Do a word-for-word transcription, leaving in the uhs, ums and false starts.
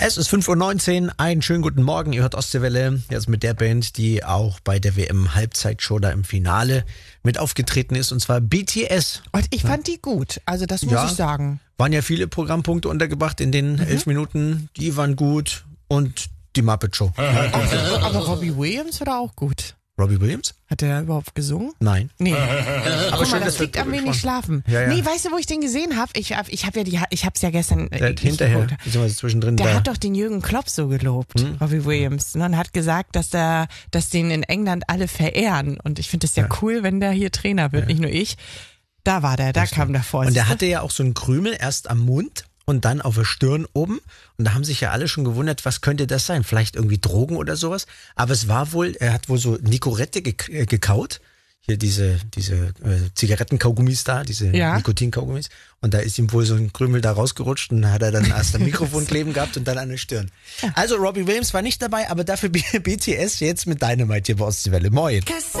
Es ist fünf Uhr neunzehn, einen schönen guten Morgen, ihr hört Ostseewelle, jetzt mit der Band, die auch bei der W M-Halbzeitshow da im Finale mit aufgetreten ist, und zwar B T S. Und ich fand die gut, also das muss Ja. ich sagen. Waren ja viele Programmpunkte untergebracht in den elf Minuten, die waren gut, und die Muppet Show. Aber Robbie Williams war da auch gut. Robbie Williams? Hat der überhaupt gesungen? Nein. Nee. Aber Guck mal, das wir liegt am drüber wenig gesprochen. Schlafen. Ja, ja. Nee, weißt du, wo ich den gesehen habe? Ich hab, ich hab ja die, ich hab's ja gestern äh, Der hat nicht hinterher, geguckt. beziehungsweise zwischendrin Der da. hat doch den Jürgen Klopp so gelobt, Hm. Robbie Williams, ne, und hat gesagt, dass der, dass den in England alle verehren. Und ich finde es ja, Ja. cool, wenn der hier Trainer wird, nicht nur ich. Da war der, da kam der vor. Und der siehst du? hatte ja auch so einen Krümel erst am Mund und dann auf der Stirn oben. Und da haben sich ja alle schon gewundert, was könnte das sein? Vielleicht irgendwie Drogen oder sowas. Aber es war wohl, er hat wohl so Nicorette gek äh, gekaut. Hier diese, diese äh, Zigarettenkaugummis da, diese Ja. Nikotinkaugummis. Und da ist ihm wohl so ein Krümel da rausgerutscht und hat er dann erst am Mikrofon kleben gehabt und dann an der Stirn. Also Robbie Williams war nicht dabei, aber dafür B T S jetzt mit Dynamite hier bei Ostseewelle. Moin.